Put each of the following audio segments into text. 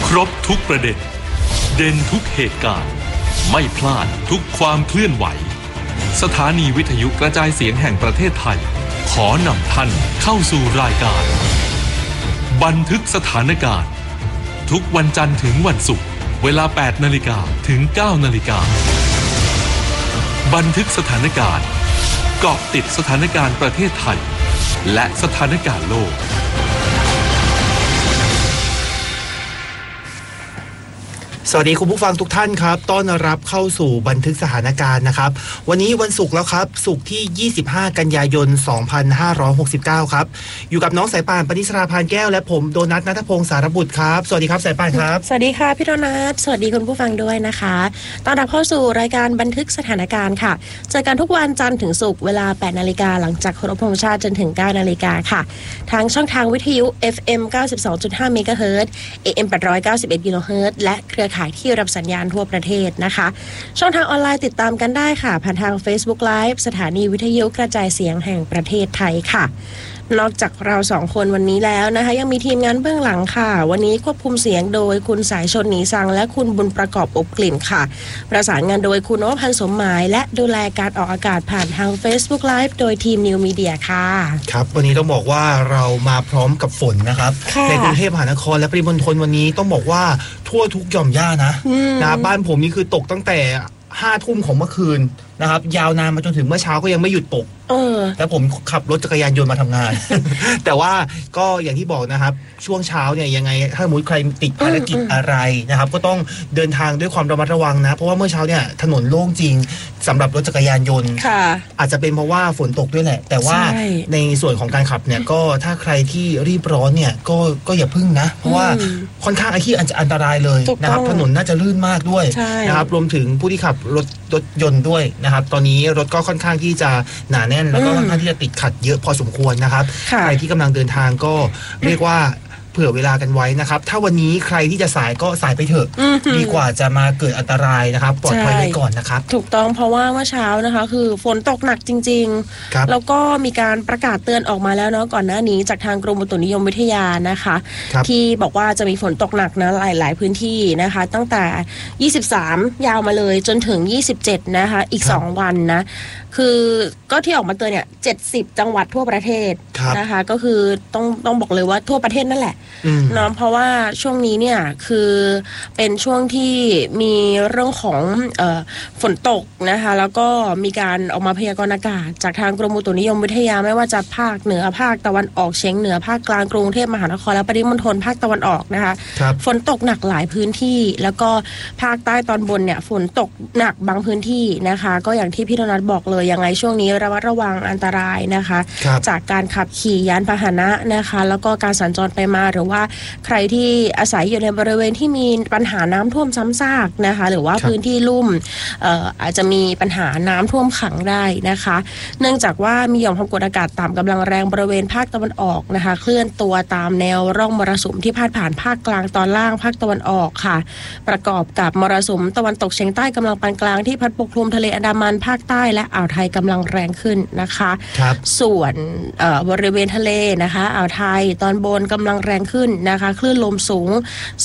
ครบทุกประเด็นเด่นทุกเหตุการณ์ไม่พลาดทุกความเคลื่อนไหวสถานีวิทยุกระจายเสียงแห่งประเทศไทยขอนำท่านเข้าสู่รายการบันทึกสถานการณ์ทุกวันจันทร์ถึงวันศุกร์เวลา 8 นาฬิกาถึง 9 นาฬิกาบันทึกสถานการณ์เกาะติดสถานการณ์ประเทศไทยและสถานการณ์โลกสวัสดีคุณผู้ฟังทุกท่านครับต้อนรับเข้าสู่บันทึกสถานการณ์นะครับวันนี้วันศุกร์แล้วครับศุกร์ที่25กันยายน2569ครับอยู่กับน้องสายป่านปณิชราพานแก้วและผมโดนัทณัฐพงศ์สารบุตรครับสวัสดีครับสายป่านครับสวัสดีค่ะพี่โดนัทสวัสดีคุณผู้ฟังด้วยนะคะต้อนรับเข้าสู่รายการบันทึกสถานการณ์ค่ะเจอกันทุกวันจันทร์ถึงศุกร์เวลา 8 นาฬิกาหลังจากเคารพธงชาติจนถึง 9 นาฬิกาค่ะทางช่องทางวิทยุ FM 92.5 เมกะเฮิรตซ์ AM 891 กิโลเฮิรตซ์และเครือข่ายที่รับสัญญาณทั่วประเทศนะคะช่องทางออนไลน์ติดตามกันได้ค่ะผ่านทาง Facebook Live สถานีวิทยุกระจายเสียงแห่งประเทศไทยค่ะนอกจากเราสองคนวันนี้แล้วนะคะยังมีทีมงานเบื้องหลังค่ะวันนี้ควบคุมเสียงโดยคุณสายชนหนีสังและคุณบุญประกอบอบกลิ่นค่ะประสานงานโดยคุณโอพันธ์สมหมายและดูแลการออกอากาศผ่านทาง Facebook Live โดยทีม New Media ค่ะครับวันนี้ต้องบอกว่าเรามาพร้อมกับฝนนะครับในกรุงเทพมหานครและปริมณฑลวันนี้ต้องบอกว่าทั่วทุกหย่อมหญ้านะบ้านผมนี่คือตกตั้งแต่5 ทุ่มของเมื่อคืนนะครับยาวนานมาจนถึงเมื่อเช้าก็ยังไม่หยุดตกแล้วผมขับรถจักรยานยนต์มาทำงาน แต่ว่าก็อย่างที่บอกนะครับช่วงเช้าเนี่ยยังไงถ้าสมมติใครติดภารกิจอะไรนะครับก็ต้องเดินทางด้วยความระมัดระวังนะเพราะว่าเมื่อเช้าเนี่ยถนนโล่งจริงสำหรับรถจักรยานยนต์อาจจะเป็นเพราะว่าฝนตกด้วยแหละแต่ว่าในส่วนของการขับเนี่ยก็ถ้าใครที่รีบร้อนเนี่ยก็อย่าพึ่งนะเพราะว่าค่อนข้างที่อันตรายเลยนะครับถนนน่าจะลื่นมากด้วยนะครับรวมถึงผู้ที่ขับรถยนต์ด้วยนะครับตอนนี้รถก็ค่อนข้างที่จะหนาแน่นแล้วก็ค่อนข้างที่จะติดขัดเยอะพอสมควรนะครับใครที่กำลังเดินทางก็เรียกว่าเผื่อเวลากันไว้นะครับถ้าวันนี้ใครที่จะสายก็สายไปเถอะดีกว่าจะมาเกิดอันตรายนะครับปลอดภัยไว้ก่อนนะครับถูกต้องเพราะว่าเมื่อเช้านะคะคือฝนตกหนักจริงๆแล้วก็มีการประกาศเตือนออกมาแล้วเนาะก่อนหน้านี้จากทางกรมอุตุนิยมวิทยานะคะที่บอกว่าจะมีฝนตกหนักนะหลายพื้นที่นะคะตั้งแต่23ยาวมาเลยจนถึง27นะคะอีก2วันนะคือก็ที่ออกมาเตือนเนี่ย70จังหวัดทั่วประเทศนะคะก็คือต้องบอกเลยว่าทั่วประเทศนั่นแหละเนาะเพราะว่าช่วงนี้เนี่ยคือเป็นช่วงที่มีเรื่องของฝนตกนะคะแล้วก็มีการออกมาพยากรณ์อากาศจากทางกรมอุตุนิยมวิทยาไม่ว่าจะภาคเหนือภาคตะวันออกเฉียงเหนือภาคกลางกรุงเทพมหานครและปริมณฑลภาคตะวันออกนะคะฝนตกหนักหลายพื้นที่แล้วก็ภาคใต้ตอนบนเนี่ยฝนตกหนักบางพื้นที่นะคะก็อย่างที่พี่ธนัทบอกเลยยังไงช่วงนี้ระมัดระวังอันตรายนะคะจากการขับขี่ยานพาหนะนะคะแล้วก็การสัญจรไปมาหรือว่าใครที่อาศัยอยู่ในบริเวณที่มีปัญหาน้ำท่วมซ้ำซากนะคะหรือว่าพื้นที่ลุ่มอาจจะมีปัญหาน้ำท่วมขังได้นะคะเนื่องจากว่ามีหย่อมความกดอากาศต่ำกำลังแรงบริเวณภาคตะวันออกนะคะเคลื่อนตัวตามแนวร่องมรสุมที่พาดผ่านภาคกลางตอนล่างภาคตะวันออกค่ะประกอบกับมรสุมตะวันตกเฉียงใต้กำลังปานกลางที่พัดปกคลุมทะเลอันดามันภาคใต้และอ่าวไทยกำลังแรงขึ้นนะคะส่วนบริเวณทะเลนะคะอ่าวไทยตอนบนกำลังแรงขึ้นนะคะคลื่นลมสูง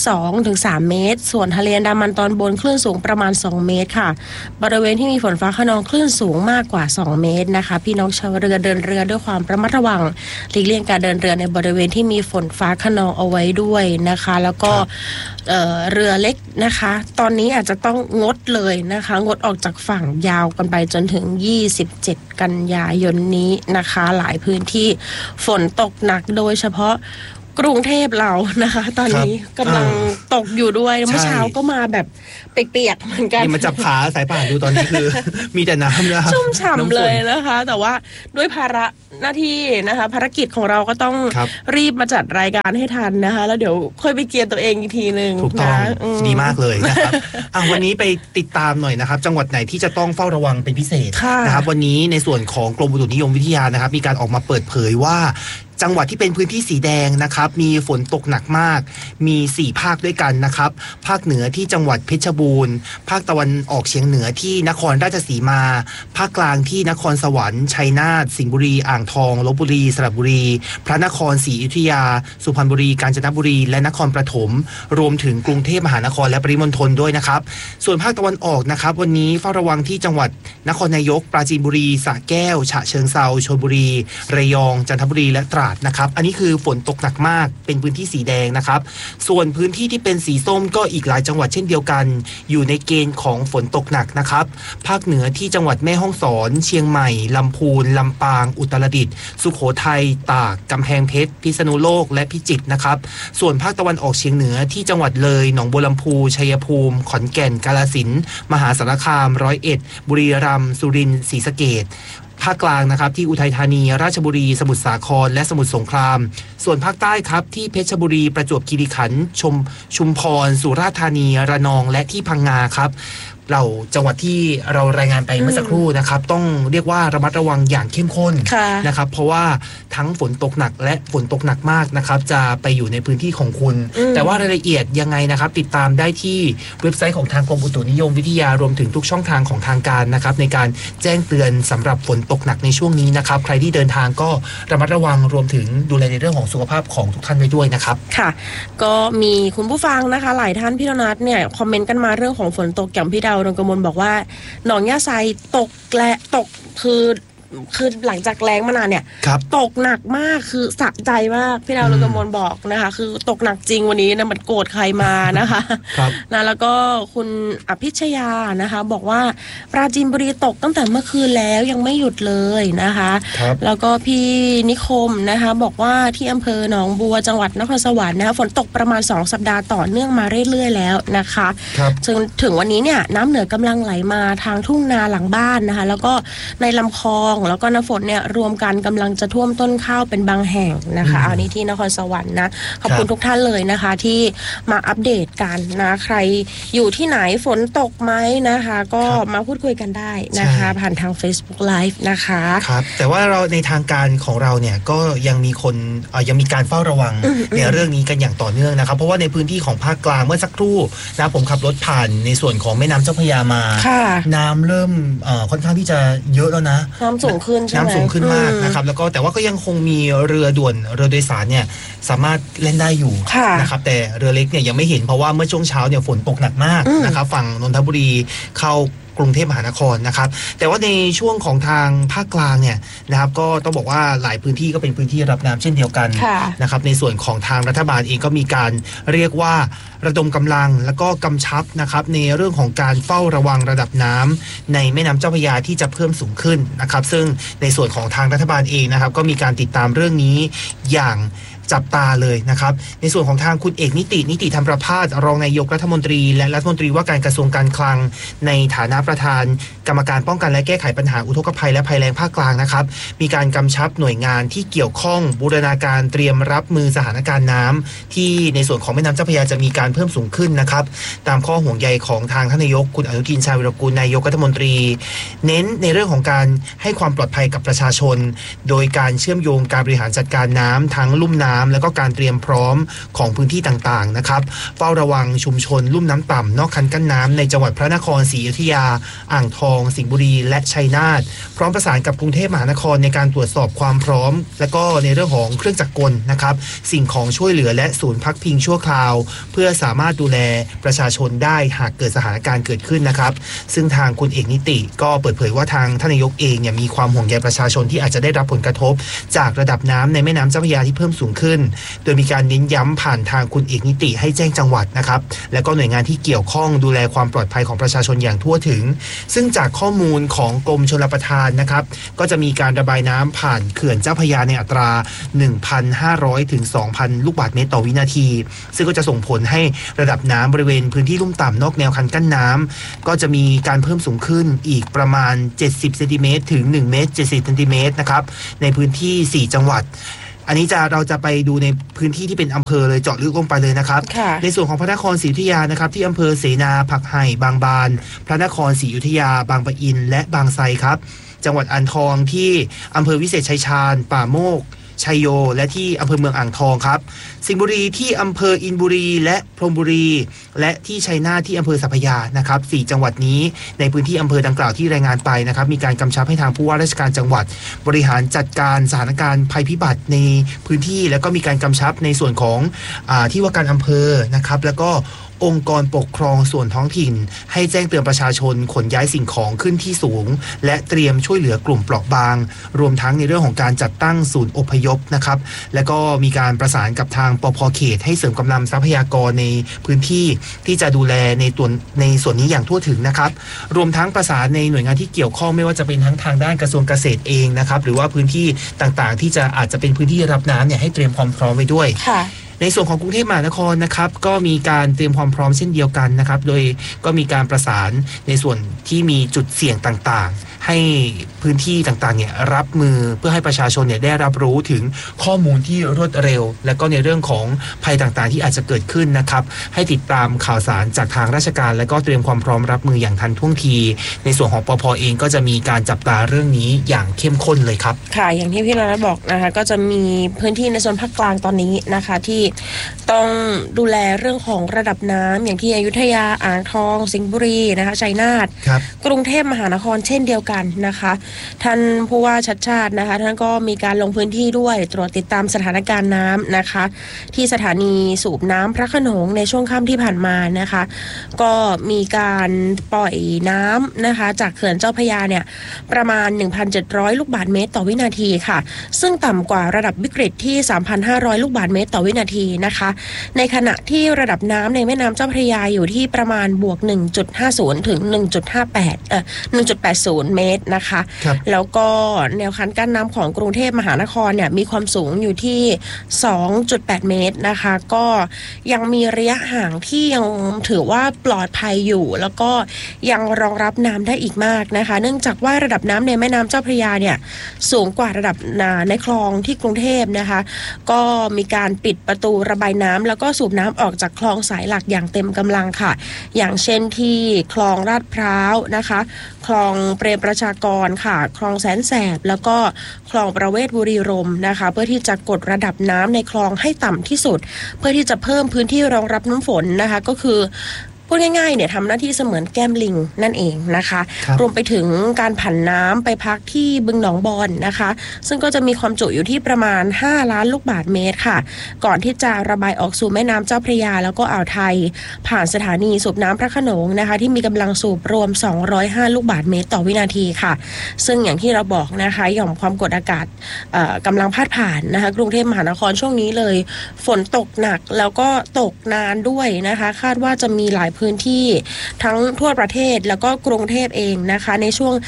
2-3 เมตรส่วนทะเลอันดามันตอนบนคลื่นสูงประมาณ2 เมตรค่ะบริเวณที่มีฝนฟ้าคะนองคลื่นสูงมากกว่า2 เมตรนะคะพี่น้องชาวเรือเดินเรือด้วยความระมัดระวังหลีกเลี่ยงการเดินเรือในบริเวณที่มีฝนฟ้าคะนองเอาไว้ด้วยนะคะแล้วก็เรือเล็กนะคะตอนนี้อาจจะต้องงดเลยนะคะงดออกจากฝั่งยาวกันไปจนถึง27กันยายนนี้นะคะหลายพื้นที่ฝนตกหนักโดยเฉพาะกรุงเทพเรานะคะตอนนี้กำลังตกอยู่ด้วยเมื่อเช้าก็มาแบบเปียกๆเหมือนกันนี่มาจับขาสายป่านดูตอนนี้คือ มีแต่น้ำนะครับชุ่มฉ่ำเลยนะคะแต่ว่าด้วยภาระหน้าที่นะคะภารกิจของเราก็ต้องรีบมาจัดรายการให้ทันนะคะแล้วเดี๋ยวค่อยไปเกียร์ตัวเองอีกทีนึงถูกต้องดีมากเลยนะครับวันนี้ไปติดตามหน่อยนะครับจังหวัดไหนที่จะต้องเฝ้าระวังเป็นพิเศษนะครับวันนี้ในส่วนของกรมอุตุนิยมวิทยานะครับมีการออกมาเปิดเผยว่าจังหวัดที่เป็นพื้นที่สีแดงนะครับมีฝนตกหนักมากมี4ภาคด้วยกันนะครับภาคเหนือที่จังหวัดเพชรบูรณ์ภาคตะวันออกเฉียงเหนือที่นครราชสีมาภาคกลางที่นครสวรรค์ชัยนาทสิงห์บุรีอ่างทองลพบุรีสระบุรีพระนครศรีอยุธยาสุพรรณบุรีกาญจนบุรีและนครปฐมรวมถึงกรุงเทพมหานครและปริมณฑลด้วยนะครับส่วนภาคตะวันออกนะครับวันนี้เฝ้าระวังที่จังหวัดนครนายกปราจีนบุรีสระแก้วฉะเชิงเทราชลบุรีระยองจันทบุรีและตราดนะครับอันนี้คือฝนตกหนักมากเป็นพื้นที่สีแดงนะครับส่วนพื้นที่ที่เป็นสีส้มก็อีกหลายจังหวัดเช่นเดียวกันอยู่ในเกณฑ์ของฝนตกหนักนะครับภาคเหนือที่จังหวัดแม่ฮ่องสอนเชียงใหม่ลำพูนลำปางอุตรดิตถ์สุโขทัยตากกำแพงเพชรพิษณุโลกและพิจิตรนะครับส่วนภาคตะวันออกเฉียงเหนือที่จังหวัดเลยหนองบัวลำพูชัยภูมิขอนแก่นกาฬสินธุ์มหาสารคามร้อยเอ็ดบุรีรัมย์สุรินทร์ศรีสะเกษภาคกลางนะครับที่อุทัยธานีราชบุรีสมุทรสาครและสมุทรสงครามส่วนภาคใต้ครับที่เพชรบุรีประจวบคีรีขันธ์ชุมพรสุราษฎร์ธานีระนองและที่พังงาครับเราจังหวัดที่เรารายงานไปเมื่อสักครู่นะครับต้องเรียกว่าระมัดระวังอย่างเข้มข้นนะครับเพราะว่าทั้งฝนตกหนักและฝนตกหนักมากนะครับจะไปอยู่ในพื้นที่ของคุณแต่ว่ารายละเอียดยังไงนะครับติดตามได้ที่เว็บไซต์ของทางกรมอุตุนิยมวิทยารวมถึงทุกช่องทางของทางการนะครับในการแจ้งเตือนสำหรับฝนตกหนักในช่วงนี้นะครับใครที่เดินทางก็ระมัดระวังรวมถึงดูแลในเรื่องของสุขภาพของทุกท่านไว้ด้วยนะครับค่ะก็มีคุณผู้ฟังนะคะหลายท่านพี่ธนัทเนี่ยคอมเมนต์กันมาเรื่องของฝนตกอย่างพี่ดาวดวงกมลบอกว่าหนองย่าไซตกคือหลังจากแล้งมานานเนี่ยตกหนักมากคือสะใจมากพี่ดาวดวงกมลบอกนะคะคือตกหนักจริงวันนี้นะมันโกรธใครมานะคะนะแล้วก็คุณอภิชยานะคะบอกว่าปราจีนบุรีตกตั้งแต่เมื่อคืนแล้วยังไม่หยุดเลยนะคะแล้วก็พี่นิคมนะคะบอกว่าที่อำเภอหนองบัวจังหวัดนครสวรรค์นะคะฝนตกประมาณ2สัปดาห์ต่อเนื่องมาเรื่อยๆแล้วนะคะจนถึงวันนี้เนี่ยน้ำเหนือกำลังไหลมาทางทุ่งนาหลังบ้านนะคะแล้วก็ในลำคลองแล้วก็น้ำฝนเนี่ยรวมกันกำลังจะท่วมต้นข้าวเป็นบางแห่งนะคะอันนี้ที่นครสวรรค์นะขอบคุณทุกท่านเลยนะคะที่มาอัปเดตกันนะใครอยู่ที่ไหนฝนตกไหมนะคะก็มาพูดคุยกันได้นะคะผ่านทาง Facebook Live นะคะครับแต่ว่าเราในทางการของเราเนี่ยก็ยังมีคนยังมีการเฝ้าระวังในเรื่องนี้กันอย่างต่อเนื่องนะครับเพราะว่าในพื้นที่ของภาคกลางเมื่อสักครู่นะผมขับรถผ่านในส่วนของแม่น้ำเจ้าพระยามาน้ำเริ่มค่อนข้างที่จะเยอะแล้วนะน้ำสูงขึ้นน้ำสูงขึ้นมากนะครับแล้วก็แต่ว่าก็ยังคงมีเรือด่วนเรือโดยสารเนี่ยสามารถเล่นได้อยู่นะครับแต่เรือเล็กเนี่ยยังไม่เห็นเพราะว่าเมื่อช่วงเช้าเนี่ยฝนตกหนักมากนะครับฝั่งนนทบุรีเข้ากรุงเทพมหานครนะครับแต่ว่าในช่วงของทางภาคกลางเนี่ยนะครับก็ต้องบอกว่าหลายพื้นที่ก็เป็นพื้นที่รับน้ำเช่นเดียวกันนะครับในส่วนของทางรัฐบาลเองก็มีการเรียกว่าระดมกำลังแล้วก็กำชับนะครับในเรื่องของการเฝ้าระวังระดับน้ำในแม่น้ำเจ้าพระยาที่จะเพิ่มสูงขึ้นนะครับซึ่งในส่วนของทางรัฐบาลเองนะครับก็มีการติดตามเรื่องนี้อย่างจับตาเลยนะครับในส่วนของทางคุณเอกนิติธรรมประภาสรองนายกรัฐมนตรีและรัฐมนตรีว่าการกระทรวงการคลังในฐานะประธานกรรมการป้องกันและแก้ไขปัญหาอุทกภัยและภัยแล้งภาคกลางนะครับมีการกำชับหน่วยงานที่เกี่ยวข้องบูรณาการเตรียมรับมือสถานการณ์น้ำที่ในส่วนของแม่น้ำเจ้าพระยาจะมีการเพิ่มสูงขึ้นนะครับตามข้อห่วงใยของทางท่านนายกคุณอนุทินชาญวิรากูลนายกรัฐมนตรีเน้นในเรื่องของการให้ความปลอดภัยกับประชาชนโดยการเชื่อมโยงการบริหารจัดการน้ำทั้งลุ่มน้ำแล้วก็การเตรียมพร้อมของพื้นที่ต่างๆนะครับเฝ้าระวังชุมชนลุ่มน้ำต่ำนอกคันกั้นน้ำในจังหวัดพระนครศรีอยุธยาอ่างทองสิงห์บุรีและชัยนาทพร้อมประสานกับกรุงเทพมหานครในการตรวจสอบความพร้อมและก็ในเรื่องของเครื่องจักรกลนะครับสิ่งของช่วยเหลือและศูนย์พักพิงชั่วคราวเพื่อสามารถดูแลประชาชนได้หากเกิดสถานการณ์เกิดขึ้นนะครับซึ่งทางคุณเอกนิติก็เปิดเผยว่าทางท่านนายกเองเนี่ยมีความห่วงใยประชาชนที่อาจจะได้รับผลกระทบจากระดับน้ำในแม่น้ำเจ้าพระยาที่เพิ่มสูงขึ้นโดยมีการเน้นย้ำผ่านทางคุณเอกนิติให้แจ้งจังหวัดนะครับและก็หน่วยงานที่เกี่ยวข้องดูแลความปลอดภัยของประชาชนอย่างทั่วถึงซึ่งจากข้อมูลของกรมชลประทานนะครับก็จะมีการระบายน้ำผ่านเขื่อนเจ้าพระยาในอัตรา 1,500 ถึง 2,000 ลูกบาศก์เมตรต่อวินาทีซึ่งก็จะส่งผลให้ระดับน้ำบริเวณพื้นที่ลุ่มต่ำนอกแนวคันกั้นน้ำก็จะมีการเพิ่มสูงขึ้นอีกประมาณ70เซนติเมตรถึง1เมตร70เซนติเมตรนะครับในพื้นที่4จังหวัดอันนี้เราจะไปดูในพื้นที่ที่เป็นอำเภอเลยเจาะลึกลงไปเลยนะครับในส่วนของพระนครศรีอยุธยานะครับที่อำเภอเสนาผักไห่บางบานพระนครศรีอยุธยาบางปะอินและบางไทรครับจังหวัดอ่างทองที่อำเภอวิเศษชัยชาญป่าโมกชัยโยและที่อำเภอเมืองอ่างทองครับสิงห์บุรีที่อำเภออินบุรีและพรหมบุรีและที่ชัยนาทที่อำเภอสัพพยานะครับ4จังหวัดนี้ในพื้นที่อำเภอดังกล่าวที่รายงานไปนะครับมีการกำชับให้ทางผู้ว่าราชการจังหวัดบริหารจัดการสถานการณ์ภัยพิบัติในพื้นที่แล้วก็มีการกำชับในส่วนของที่ว่าการอำเภอนะครับแล้วก็องค์กรปกครองส่วนท้องถิ่นให้แจ้งเตือนประชาชนขนย้ายสิ่งของขึ้นที่สูงและเตรียมช่วยเหลือกลุ่มเปราะบางรวมทั้งในเรื่องของการจัดตั้งศูนย์อพยพนะครับและก็มีการประสานกับทางปภ.เขตให้เสริมกำลังทรัพยากรในพื้นที่ที่จะดูแลในส่วนนี้อย่างทั่วถึงนะครับรวมทั้งประสานในหน่วยงานที่เกี่ยวข้องไม่ว่าจะเป็นทั้งทางด้านกระทรวงเกษตรเองนะครับหรือว่าพื้นที่ต่างๆที่จะอาจจะเป็นพื้นที่รับน้ำเนี่ยให้เตรียมความพร้อมไว้ด้วยในส่วนของกรุงเทพมหานครนะครับก็มีการเตรียมความพร้อมเช่นเดียวกันนะครับโดยก็มีการประสานในส่วนที่มีจุดเสี่ยงต่างๆให้พื้นที่ต่างๆเนี่ยรับมือเพื่อให้ประชาชนเนี่ยได้รับรู้ถึงข้อมูลที่รวดเร็วและก็ในเรื่องของภัยต่างๆที่อาจจะเกิดขึ้นนะครับให้ติดตามข่าวสารจากทางราชการและก็เตรียมความพร้อมรับมืออย่างทันท่วงทีในส่วนของปภ.เองก็จะมีการจับตาเรื่องนี้อย่างเข้มข้นเลยครับค่ะอย่างที่พี่นรัตน์บอกนะคะก็จะมีพื้นที่ในโซนภาคกลางตอนนี้นะคะที่ต้องดูแลเรื่องของระดับน้ำอย่างที่อยุธยาอ่างทองสิงห์บุรีนะคะชัยนาทกรุงเทพมหานครเช่นเดียวกันนะคะท่านผู้ว่าชัชชาตินะคะท่านก็มีการลงพื้นที่ด้วยตรวจติดตามสถานการณ์น้ำนะคะที่สถานีสูบน้ำพระโขนงในช่วงค่ำที่ผ่านมานะคะก็มีการปล่อยน้ำนะคะจากเขื่อนเจ้าพระยาเนี่ยประมาณ 1,700 ลูกบาศก์เมตรต่อวินาทีค่ะซึ่งต่ำกว่าระดับวิกฤตที่ 3,500 ลูกบาศก์เมตรต่อวินาทีนะคะในขณะที่ระดับน้ำในแม่น้ำเจ้าพระยาอยู่ที่ประมาณบวก 1.50 ถึง 1.80 เมตรนะคะแล้วก็แนวคันกั้นน้ำของกรุงเทพมหานครเนี่ยมีความสูงอยู่ที่ 2.8 เมตรนะคะก็ยังมีระยะห่างที่ยังถือว่าปลอดภัยอยู่แล้วก็ยังรองรับน้ำได้อีกมากนะคะเนื่องจากว่าระดับน้ำในแม่น้ำเจ้าพระยาเนี่ยสูงกว่าระดับในคลองที่กรุงเทพนะคะก็มีการปิดประตูระบายน้ำแล้วก็สูบน้ำออกจากคลองสายหลักอย่างเต็มกำลังค่ะอย่างเช่นที่คลองลาดพร้าวนะคะคลองเปรมประชากรค่ะคลองแสนแสบแล้วก็คลองประเวศบุรีรมย์นะคะเพื่อที่จะกดระดับน้ำในคลองให้ต่ำที่สุดเพื่อที่จะเพิ่มพื้นที่รองรับน้ำฝนนะคะก็คือพูดง่ายๆเนี่ยทำหน้าที่เสมือนแก้มลิงนั่นเองนะคะรวมไปถึงการผันน้ำไปพักที่บึงหนองบอนนะคะซึ่งก็จะมีความจุอยู่ที่ประมาณ5ล้านลูกบาศก์เมตรค่ะก่อนที่จะระบายออกสู่แม่น้ำเจ้าพระยาแล้วก็อ่าวไทยผ่านสถานีสูบน้ำพระโขนงนะคะที่มีกำลังสูบรวม205ลูกบาศก์เมตรต่อวินาทีค่ะซึ่งอย่างที่เราบอกนะคะหย่อมความกดอากาศกำลังพาดผ่านนะคะกรุงเทพมหานครช่วงนี้เลยฝนตกหนักแล้วก็ตกนานด้วยนะคะคาดว่าจะมีหลายพื้นที่ทั้งทั่วประเทศแล้วก็กรุงเทพเองนะคะในช่วง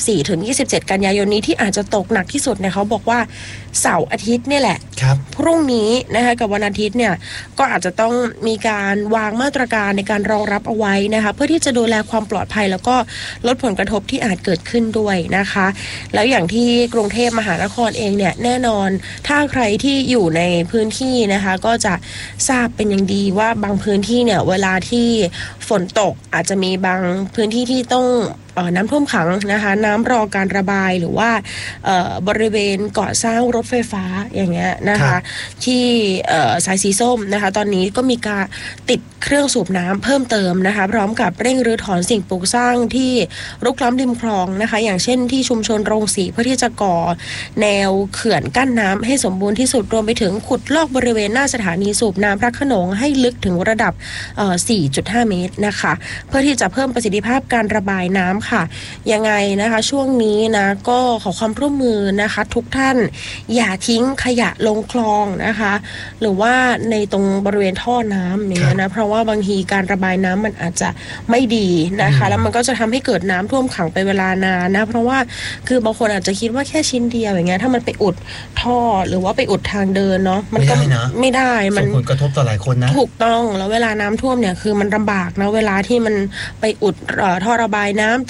24-27 กันยายนนี้ที่อาจจะตกหนักที่สุดเนี่ยเขาบอกว่าเสาร์อาทิตย์เนี่ยแหละพรุ่งนี้นะคะกับวันอาทิตย์เนี่ยก็อาจจะต้องมีการวางมาตรการในการรองรับเอาไว้นะคะเพื่อที่จะดูแลความปลอดภัยแล้วก็ลดผลกระทบที่อาจเกิดขึ้นด้วยนะคะแล้วอย่างที่กรุงเทพมหานครเองเนี่ยแน่นอนถ้าใครที่อยู่ในพื้นที่นะคะก็จะทราบเป็นอย่างดีว่าบางพื้นที่เนี่ยเวลาที่ฝนตกอาจจะมีบางพื้นที่ที่ต้องน้ำท่วมขังนะคะน้ำรอการระบายหรือว่าบริเวณก่อสร้างรถไฟฟ้าอย่างเงี้ยนะคะที่สายสีส้มนะคะตอนนี้ก็มีการติดเครื่องสูบน้ำเพิ่มเติมนะคะพร้อมกับเร่งรื้อถอนสิ่งปลูกสร้างที่รุกล้ำริมคลองนะคะอย่างเช่นที่ชุมชนโรงสีเพื่อที่จะก่อแนวเขื่อนกั้นน้ำให้สมบูรณ์ที่สุดรวมไปถึงขุดลอกบริเวณหน้าสถานีสูบน้ำพระโขนงให้ลึกถึงระดับ4.5 เมตรนะคะเพื่อที่จะเพิ่มประสิทธิภาพการระบายน้ำค่ะยังไงนะคะช่วงนี้นะก็ขอความร่วมมือนะคะทุกท่านอย่าทิ้งขยะลงคลองนะคะหรือว่าในตรงบริเวณท่อน้ำเนี่ยนะเพราะว่าบางทีการระบายน้ำมันอาจจะไม่ดีนะคะแล้วมันก็จะทำให้เกิดน้ำท่วมขังไปเวลานานนะเพราะว่าคือบางคนอาจจะคิดว่าแค่ชิ้นเดียวอย่างเงี้ยถ้ามันไปอุดท่อหรือว่าไปอุดทางเดินเนาะมันก็ไม่ได้มันส่งผลกระทบต่อหลายคนนะถูกต้องแล้วเวลาน้ำท่วมเนี่ยคือมันลำบากนะเวลาที่มันไปอุดท่อระบายน้ำตะ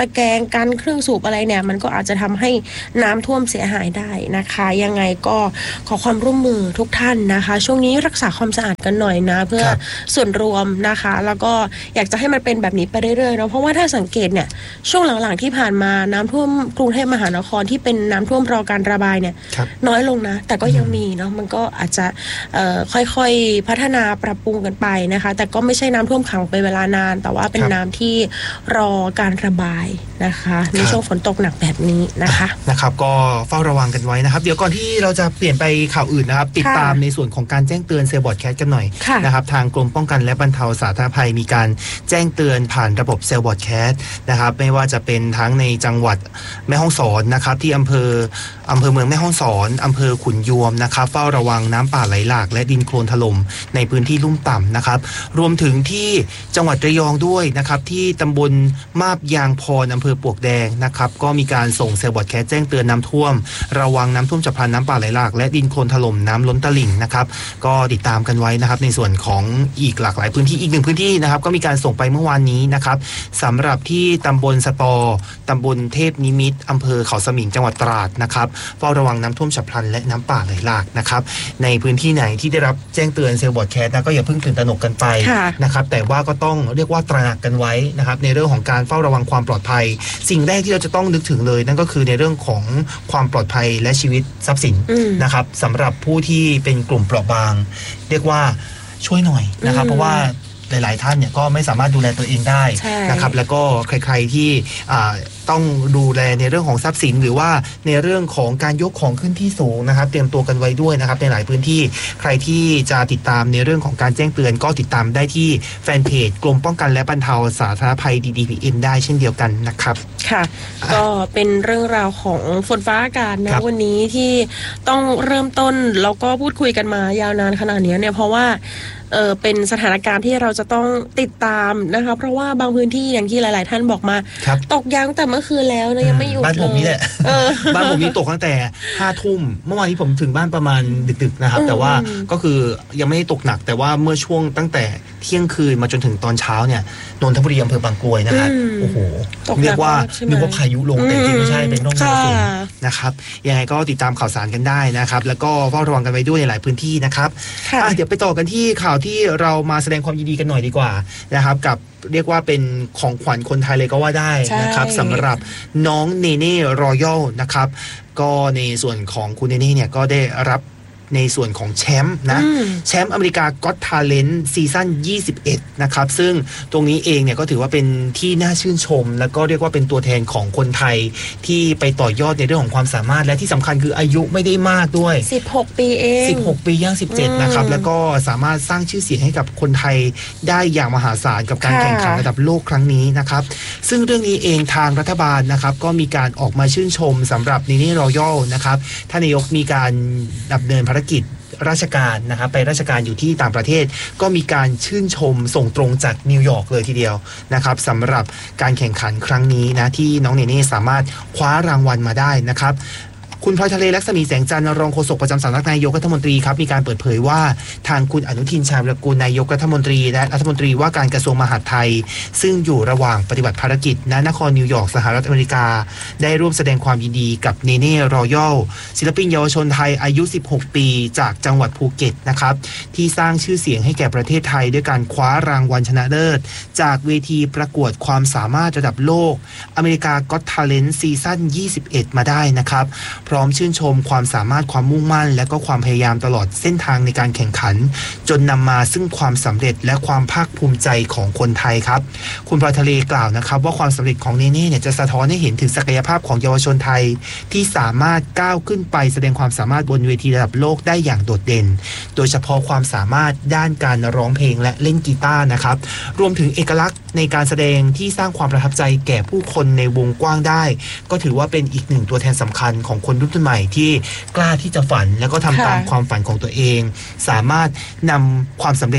ะแกรงกันเครื่องสูบอะไรเนี่ยมันก็อาจจะทำให้น้ำท่วมเสียหายได้นะคะยังไงก็ขอความร่วมมือทุกท่านนะคะช่วงนี้รักษาความสะอาดกันหน่อยนะเพื่อส่วนรวมนะคะแล้วก็อยากจะให้มันเป็นแบบนี้ไปเรื่อยๆเนาะเพราะว่าถ้าสังเกตเนี่ยช่วงหลังๆที่ผ่านมาน้ำท่วมกรุงเทพมหานครที่เป็นน้ำท่วมรอการระบายเนี่ยน้อยลงนะแต่ก็ยังมีเนาะมันก็อาจจะค่อยๆพัฒนาปรับปรุงกันไปนะคะแต่ก็ไม่ใช่น้ำท่วมขังเป็นเวลานานแต่ว่าเป็นน้ำที่รอการระบายนะคะในช่วงฝนตกหนักแบบนี้นะคะก็เฝ้าระวังกันไว้นะครับเดี๋ยวก่อนที่เราจะเปลี่ยนไปข่าวอื่นนะครับติดตามในส่วนของการแจ้งเตือนเซลล์บอร์ดแคสต์กันหน่อยนะครับทางกรมป้องกันและบรรเทาสาธารณภัยมีการแจ้งเตือนผ่านระบบเซลล์บอร์ดแคสต์นะครับไม่ว่าจะเป็นทั้งในจังหวัดแม่ฮ่องสอนนะครับที่อำเภอเมืองแม่ฮ่องสอนอำเภอขุนยวมนะครับเฝ้าระวังน้ำป่าไหลหลากและดินโคลนถล่มในพื้นที่ลุ่มต่ำนะครับรวมถึงที่จังหวัดระยองด้วยนะครับที่ตำบลมาบยางพรอำเภอปลวกแดงนะครับก็มีการส่งเซลล์บอร์ดแคสต์แจ้งเตือนน้ำท่วมระวังน้ำท่วมฉับพลันน้ำป่าไหลหลากและดินโคลนถล่มน้ำล้นตลิ่งนะครับก็ติดตามกันไว้นะครับในส่วนของอีกหลากหลายพื้นที่อีกหนึ่งพื้นที่นะครับก็มีการส่งไปเมื่อวานนี้นะครับสำหรับที่ตำบลสตอตำบลเทพนิมิตรอำเภอเขาสมิงจังหวัดตราดนะครับเฝ้าระวังน้ำท่วมฉับพลันและน้ำป่าไหลหลากนะครับในพื้นที่ไหนที่ได้รับแจ้งเตือนเซลล์บอร์ดแคสต์ก็อย่าเพิ่งตื่นตระหนกกันไปนะครับแต่ว่าก็ต้องเรียกว่าตระหนักกันไว้นะครับในเรื่องของการเฝ้าระวังความปลอดภัยสิ่งแรกที่เราจะต้องนึกถึงเลยนั่นก็คือในเรื่องของความปลอดภัยและชีวิตทรัพย์สินนะครับสำหรับผู้ที่เป็นกลุ่มเปราะบางเรียกว่าช่วยหน่อยนะครับเพราะว่าหลายๆท่านเนี่ยก็ไม่สามารถดูแลตัวเองได้นะครับแล้วก็ใครๆที่ต้องดูแลในเรื่องของทรัพย์สินหรือว่าในเรื่องของการยกของขึ้นที่สูงนะครับเตรียมตัวกันไว้ด้วยนะครับในหลายพื้นที่ใครที่จะติดตามในเรื่องของการแจ้งเตือนก็ติดตามได้ที่แฟนเพจกรมป้องกันและบรรเทาสาธารณภัย DDPM ได้เช่นเดียวกันนะครับค่ะก็เป็นเรื่องราวของฝนฟ้าอากาศนะวันนี้ที่ต้องเริ่มต้นแล้วก็พูดคุยกันมายาวนานขนาดนี้เนี่ยเพราะว่าเป็นสถานการณ์ที่เราจะต้องติดตามนะคะเพราะว่าบางพื้นที่อย่างที่หลายๆท่านบอกมาตกยาวตั้งแต่เมื่อคืนแล้วนะยังไม่หยุดเลยบ้านผมนี่แหละบ้านผมนี่ตกตั้งแต่5 ทุ่มเมื่อวานนี้ผมถึงบ้านประมาณดึกๆนะครับแต่ว่าก็คือยังไม่ได้ตกหนักแต่ว่าเมื่อช่วงตั้งแต่เที่ยงคืนมาจนถึงตอนเช้าเนี่ยนนทบุรีอำเภอบางกรวยนะครับโอ้โหเรียกว่านึกว่าพายุลงแต่จริงไม่ใช่เป็นร่องมรสุมนะครับยังไงก็ติดตามข่าวสารกันได้นะครับแล้วก็เฝ้าระวังกันไว้ด้วยในหลายพื้นที่นะครับเดี๋ยวไปต่อกันที่ข่าวที่เรามาแสดงความยินดีกันหน่อยดีกว่านะครับกับเรียกว่าเป็นของขวัญคนไทยเลยก็ว่าได้นะครับสำหรับน้องเนเน่รอยัลนะครับก็ในส่วนของคุณเนเน่เนี่ยก็ได้รับในส่วนของแชมป์นะแชมป์อเมริกาก็อตทาเลนต์ซีซั่น21นะครับซึ่งตรงนี้เองเนี่ยก็ถือว่าเป็นที่น่าชื่นชมแล้วก็เรียกว่าเป็นตัวแทนของคนไทยที่ไปต่อยอดในเรื่องของความสามารถและที่สำคัญคืออายุไม่ได้มากด้วย 16 ปีเอง 16 ปีย่าง17นะครับแล้วก็สามารถสร้างชื่อเสียงให้กับคนไทยได้อย่างมหาศาลกับการแข่งขันระดับโลกครั้งนี้นะครับซึ่งเรื่องนี้เองทางรัฐบาลนะครับก็มีการออกมาชื่นชมสำหรับเนเน่รอยัลนะครับท่านนายกมีการดำเนินภารกิจราชการนะครับไปราชการอยู่ที่ต่างประเทศก็มีการชื่นชมส่งตรงจากนิวยอร์กเลยทีเดียวนะครับสำหรับการแข่งขันครั้งนี้นะที่น้องเนเน่สามารถคว้ารางวัลมาได้นะครับคุณพลอยทะเลลักษมีแสงจันทร์รองโฆษกประจำสำนักนายกรัฐมนตรีครับมีการเปิดเผยว่าทางคุณอนุทินชาญวิรากูลนายกรัฐมนตรีและรัฐมนตรีว่าการกระทรวงมหาดไทยซึ่งอยู่ระหว่างปฏิบัติภารกิจณนครนิวยอร์กสหรัฐอเมริกาได้ร่วมแสดงความยินดีกับเนเน่รอยัลศิลปินเยาวชนไทยอายุ16 ปีจากจังหวัดภูเก็ตนะครับที่สร้างชื่อเสียงให้แก่ประเทศไทยด้วยการคว้ารางวัลชนะเลิศจากเวทีประกวดความสามารถระดับโลกอเมริกาก็อตทาเลนต์ซีซั่น21มาได้นะครับพร้อมชื่นชมความสามารถความมุ่งมั่นและก็ความพยายามตลอดเส้นทางในการแข่งขันจนนำมาซึ่งความสำเร็จและความภาคภูมิใจของคนไทยครับคุณพลอยทะเลกล่าวนะครับว่าความสำเร็จของเนเน่เนี่ยจะสะท้อนให้เห็นถึงศักยภาพของเยาวชนไทยที่สามารถก้าวขึ้นไปแสดงความสามารถบนเวทีระดับโลกได้อย่างโดดเด่นโดยเฉพาะความสามารถด้านการร้องเพลงและเล่นกีตาร์นะครับรวมถึงเอกลักษณ์ในการแสดงที่สร้างความประทับใจแก่ผู้คนในวงกว้างได้ก็ถือว่าเป็นอีกหนึ่งตัวแทนสำคัญของคนรุ่นใหม่ที่กล้าที่จะฝันแล้วก็ทำตามความฝันของตัวเองสามารถนำความสำเร็จเนี่ย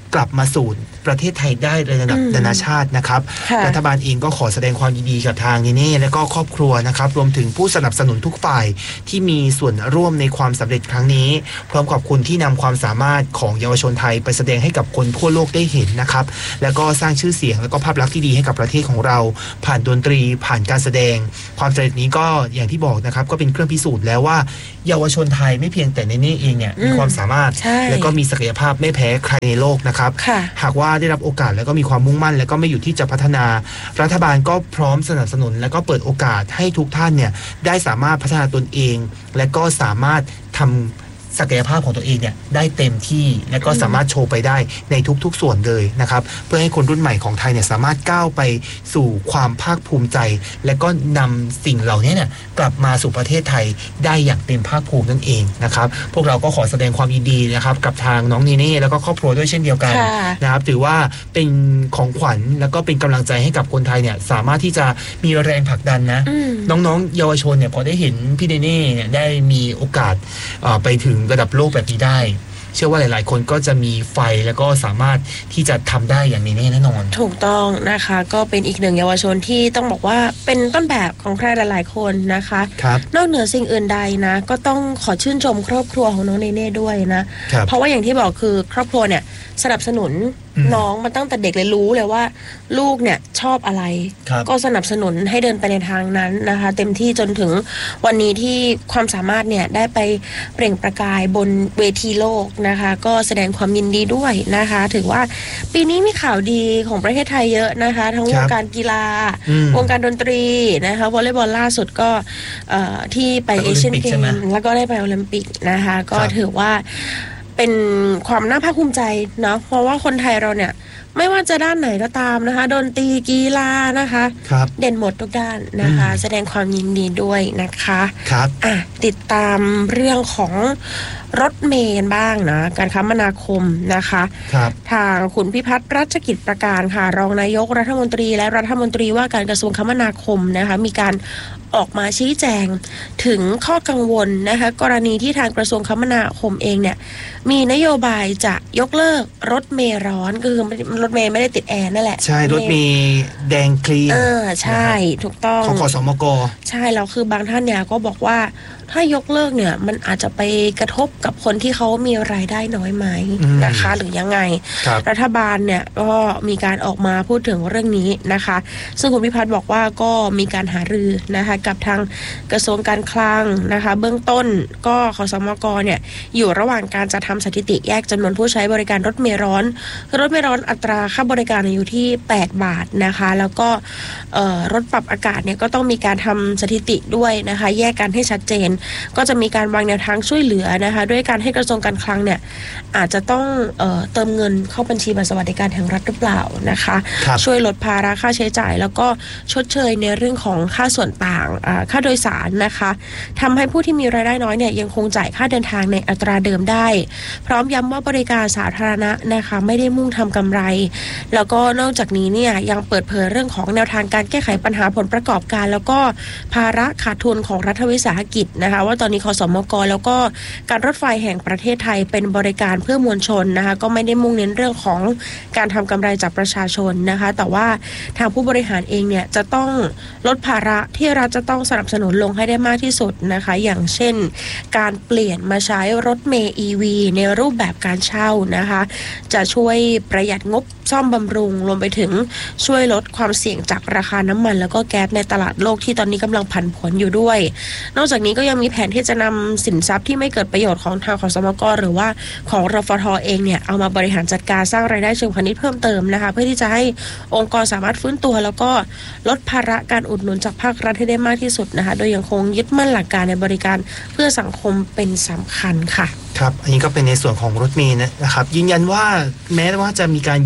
กลับมาสู่ประเทศไทยได้ในระดับนานาชาตินะครับรัฐบาลเองก็ขอแสดงความยินดีกับทางเนเน่และก็ครอบครัวนะครับรวมถึงผู้สนับสนุนทุกฝ่ายที่มีส่วนร่วมในความสำเร็จครั้งนี้พร้อมขอบคุณที่นำความสามารถของเยาวชนไทยไปแสดงให้กับคนทั่วโลกได้เห็นนะครับแล้วก็สร้างชื่อเสียงและก็ภาพลักษณ์ที่ดีให้กับประเทศของเราผ่านดนตรีผ่านการแสดงความสำเร็จนี้ก็อย่างที่บอกนะครับก็เป็นเครื่องพิสูจน์แล้วว่าเยาวชนไทยไม่เพียงแต่เนเน่เองเนี่ยมีความสามารถและก็มีศักยภาพไม่แพ้ใครในโลกนะครับหากว่าได้รับโอกาสแล้วก็มีความมุ่งมั่นแล้วก็ไม่หยุดที่จะพัฒนารัฐบาลก็พร้อมสนับสนุนและก็เปิดโอกาสให้ทุกท่านเนี่ยได้สามารถพัฒนาตนเองและก็สามารถทำศักยภาพของตัวเองเนี่ยได้เต็มที่และก็สามารถโชว์ไปได้ในทุกๆส่วนเลยนะครับเพื่อให้คนรุ่นใหม่ของไทยเนี่ยสามารถก้าวไปสู่ความภาคภูมิใจและก็นำสิ่งเหล่านี้เนี่ยกลับมาสู่ประเทศไทยได้อย่างเต็มภาคภูมินั่นเองนะครับพวกเราก็ขอแสดงความยินดีนะครับกับทางน้องเนเน่แล้วก็ครอบครัวด้วยเช่นเดียวกันนะครับถือว่าเป็นของขวัญแล้วก็เป็นกำลังใจให้กับคนไทยเนี่ยสามารถที่จะมีแรงผลักดันนะน้องๆเยาวชนเนี่ยพอได้เห็นพี่เนเน่เนี่ยได้มีโอกาสไปถึงระดับโลกแบบนี้ได้เชื่อว่าหลายๆคนก็จะมีไฟแล้วก็สามารถที่จะทำได้อย่างนี้แน่นอนถูกต้องนะคะก็เป็นอีกหนึ่งเยาวชนที่ต้องบอกว่าเป็นต้นแบบของใครหลายๆคนนะคะนอกเหนือสิ่งอื่นใดนะก็ต้องขอชื่นชมครอบครัวของน้องเนเน่ด้วยนะเพราะว่าอย่างที่บอกคือครอบครัวเนี่ยสนับสนุนน้องมาตั้งแต่เด็กเลยรู้เลยว่าลูกเนี่ยชอบอะไรก็สนับสนุนให้เดินไปในทางนั้นนะคะเต็มที่จนถึงวันนี้ที่ความสามารถเนี่ยได้ไปเปล่งประกายบนเวทีโลกนะคะก็แสดงความยินดีด้วยนะคะถือว่าปีนี้มีข่าวดีของประเทศไทยเยอะนะคะทั้งวงการกีฬาวงการดนตรีนะคะวอลเลย์บอลล่าสุดก็ที่ไปเอเชียนเกมแล้วก็ได้ไปโอลิมปิกนะคะก็ถือว่าเป็นความน่าภาคภูมิใจเนาะเพราะว่าคนไทยเราเนี่ยไม่ว่าจะด้านไหนก็ตามนะคะดนตรีกีฬานะคะเด่นหมดทุกด้านนะคะแสดงความยินดีด้วยนะคะติดตามเรื่องของรถเมล์บ้างนะการคมนาคมนะคะทางคุณพิพัฒน์รัชกิจประการค่ะรองนายกรัฐมนตรีและรัฐมนตรีว่าการกระทรวงคมนาคมนะคะมีการออกมาชี้แจงถึงข้อกังวลนะคะกรณีที่ทางกระทรวงคมนาคมเองเนี่ยมีนโยบายจะยกเลิกรถเมล์ร้อนคือรถเมล์ไม่ได้ติดแอร์นั่นแหละใช่รถเมล์แดงคลีนใช่ถูกต้องของขสมก. ใช่แล้วคือบางท่านเนี่ยก็บอกว่าถ้ายกเลิกเนี่ยมันอาจจะไปกระทบกับคนที่เขามีรายได้น้อยไหมนะคะหรือยังไงรัฐบาลเนี่ยก็มีการออกมาพูดถึงเรื่องนี้นะคะซึ่งคุณพิพัฒน์บอกว่าก็มีการหารือนะคะกับทางกระทรวงการคลังนะคะเบื้องต้นก็ขสมก.เนี่ยอยู่ระหว่างการจะทำสถิติแยกจำนวนผู้ใช้บริการรถเมล์ร้อนรถเมล์ร้อนอัตราค่าบริการอยู่ที่8 บาทนะคะแล้วก็รถปรับอากาศเนี่ยก็ต้องมีการทำสถิติด้วยนะคะแยกกันให้ชัดเจนก็จะมีการวางแนวทางช่วยเหลือนะคะด้วยการให้กระทรวงการคลังเนี่ยอาจจะต้องเติมเงินเข้าบัญชีบัตรสวัสดิการแห่งรัฐหรือเปล่านะคะช่วยลดภาระค่าใช้จ่ายแล้วก็ชดเชยในเรื่องของค่าส่วนต่างค่าโดยสารนะคะทำให้ผู้ที่มีรายได้น้อยเนี่ยยังคงจ่ายค่าเดินทางในอัตราเดิมได้พร้อมย้ำว่าบริการสาธารณะนะคะไม่ได้มุ่งทำกำไรแล้วก็นอกจากนี้เนี่ยยังเปิดเผยเรื่องของแนวทางการแก้ไขปัญหาผลประกอบการแล้วก็ภาระขาดทุนของรัฐวิสาหกิจนะคะว่าตอนนี้ขสมก.แล้วก็การรถไฟแห่งประเทศไทยเป็นบริการเพื่อมวลชนนะคะก็ไม่ได้มุ่งเน้นเรื่องของการทำกำไรจากประชาชนนะคะแต่ว่าทางผู้บริหารเองเนี่ยจะต้องลดภาระที่รัฐจะต้องสนับสนุนลงให้ได้มากที่สุดนะคะอย่างเช่นการเปลี่ยนมาใช้รถเมล์ EV ในรูปแบบการเช่านะคะจะช่วยประหยัดงบซ่อมบำรุงรวมไปถึงช่วยลดความเสี่ยงจากราคาน้ำมันแล้วก็แก๊สในตลาดโลกที่ตอนนี้กำลังผันผวนอยู่ด้วยนอกจากนี้ก็ยังมีแผนที่จะนำสินทรัพย์ที่ไม่เกิดประโยชน์ของทางขสมก.หรือว่าของรฟท.เองเนี่ยเอามาบริหารจัดการสร้างรายได้เชิงพาณิชย์เพิ่มเติมนะคะเพื่อที่จะให้องค์กรสามารถฟื้นตัวแล้วก็ลดภาระการอุดหนุนจากภาครัฐให้ได้มากที่สุดนะคะโดยยังคงยึดมั่นหลักการในบริการเพื่อสังคมเป็นสำคัญค่ะครับอันนี้ก็เป็นในส่วนของรถเมล์นะครับยืนยันว่าแม้ว่าจะมีการยก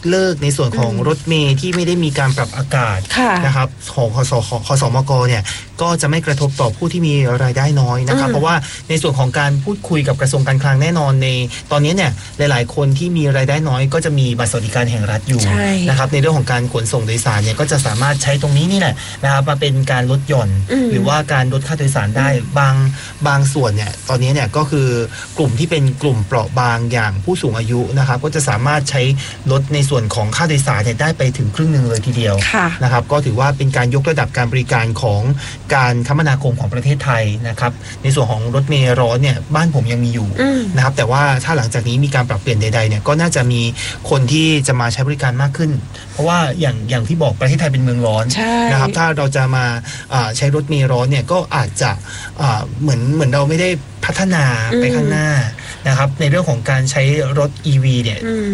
เลิกในส่วนของรถเมล์ที่ไม่ได้มีการปรับอากาศนะครับของคสมกเนี่ยก็จะไม่กระทบต่อผู้ที่มีรายได้น้อยนะครับเพราะว่าในส่วนของการพูดคุยกับกระทรวงการคลังแน่นอนในตอนนี้เนี่ยหลายๆคนที่มีรายได้น้อยก็จะมีบัตรสวัสดิการแห่งรัฐอยู่นะครับในเรื่องของการขนส่งโดยสารเนี่ยก็จะสามารถใช้ตรงนี้นี่แหละนะครับมาเป็นการลดหย่อนหรือว่าการลดค่าโดยสารได้บางส่วนเนี่ยตอนนี้เนี่ยก็คือกลุ่มที่เป็นกลุ่มเปราะบางอย่างผู้สูงอายุนะครับก็จะสามารถใช้ลดในส่วนของค่าโดยสารเนี่ยได้ไปถึงครึ่งนึงเลยทีเดียวนะครับก็ถือว่าเป็นการยกระดับการบริการของการคมนาคมของประเทศไทยนะครับในส่วนของรถเมล์ร้อนเนี่ยบ้านผมยังมีอยู่นะครับแต่ว่าถ้าหลังจากนี้มีการปรับเปลี่ยนใดๆเนี่ยก็น่าจะมีคนที่จะมาใช้บริการมากขึ้นเพราะว่าอย่างที่บอกประเทศไทยเป็นเมืองร้อนนะครับถ้าเราจะมาใช้รถเมล์ร้อนเนี่ยก็อาจจะเหมือนเราไม่ได้พัฒนาไปข้างหน้านะครับในเรื่องของการใช้รถ EV เนี่ย